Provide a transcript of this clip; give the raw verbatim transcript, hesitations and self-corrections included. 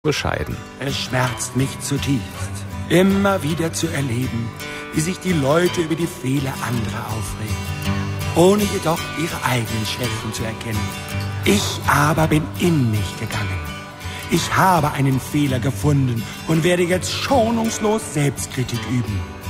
bescheiden. Es schmerzt mich zutiefst, immer wieder zu erleben, wie sich die Leute über die Fehler anderer aufregen, ohne jedoch ihre eigenen Schwächen zu erkennen. Ich aber bin in mich gegangen. Ich habe einen Fehler gefunden und werde jetzt schonungslos Selbstkritik üben.